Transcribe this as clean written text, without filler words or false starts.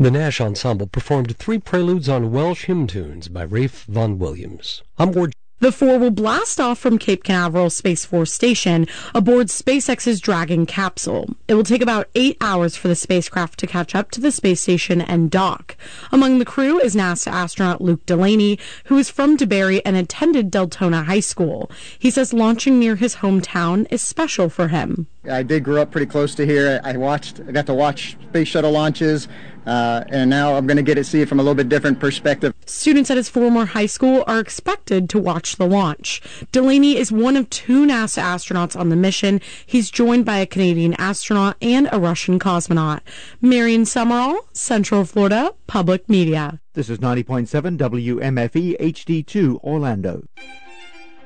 The Nash Ensemble performed 3 preludes on Welsh hymn tunes by Rafe Vaughan Williams. I'm Ward. The 4 will blast off from Cape Canaveral Space Force Station aboard SpaceX's Dragon capsule. It will take about 8 hours for the spacecraft to catch up to the space station and dock. Among the crew is NASA astronaut Luke Delaney, who is from DeBary and attended Deltona High School. He says launching near his hometown is special for him. I did grow up pretty close to here. I got to watch space shuttle launches, and now I'm going to get to see it from a little bit different perspective. Students at his former high school are expected to watch the launch. Delaney is one of 2 NASA astronauts on the mission. He's joined by a Canadian astronaut and a Russian cosmonaut. Marion Summerall, Central Florida Public Media. This is 90.7 WMFE HD2 Orlando.